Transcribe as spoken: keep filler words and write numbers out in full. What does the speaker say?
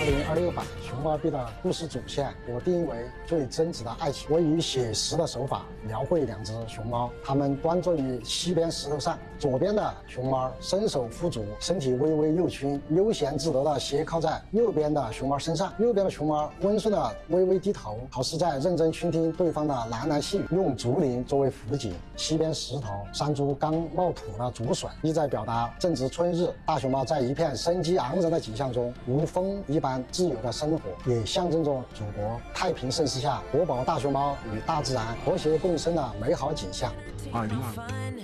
二零二六版熊猫币的故事主线，我定义为最真挚的爱情。我以写实的手法描绘两只熊猫，它们端坐于溪边石头上，左边的熊猫伸手扶足，身体微微右倾，悠闲自得地斜靠在右边的熊猫身上。右边的熊猫温顺地微微低头，好似在认真倾听对方的喃喃细语，用竹林作为辅景，溪边石头、山猪刚冒土的竹笋，意在表达正值春日，大熊猫在一片生机盎然的景象中如风一般自由的生活，也象征着祖国太平盛世下国宝大熊猫与大自然和谐共生的美好景象。 二零二